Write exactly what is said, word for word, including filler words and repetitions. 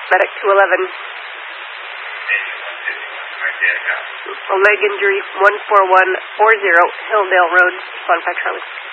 Medic two eleven. Leg injury one four one four zero, Hilldale Road, one five Charlie.